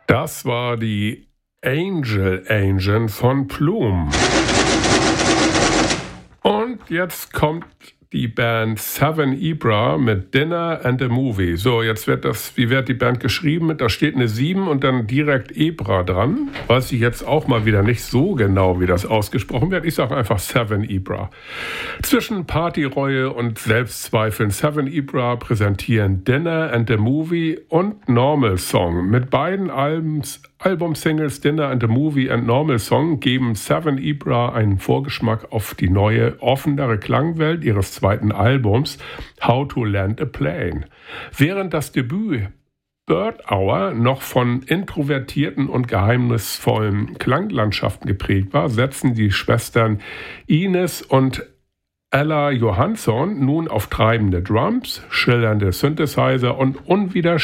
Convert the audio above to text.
Das war die Angel Engine von Plume. Und jetzt kommt die Band Seven Ibra mit Dinner and a Movie. So, jetzt wie wird die Band geschrieben? Da steht eine 7 und dann direkt Ibra dran. Weiß ich jetzt auch mal wieder nicht so genau, wie das ausgesprochen wird. Ich sage einfach Seven Ibra. Zwischen Partyreue und Selbstzweifeln Seven Ibra präsentieren Dinner and a Movie und Normal Song. Mit beiden Album-Singles Dinner and a Movie and Normal Song geben Seven Ibra einen Vorgeschmack auf die neue, offenere Klangwelt ihres zweiten Albums How to Land a Plane. Während das Debüt Bird Hour noch von introvertierten und geheimnisvollen Klanglandschaften geprägt war, setzen die Schwestern Ines und Ella Johansson nun auf treibende Drums, schillernde Synthesizer und unwiderstehliche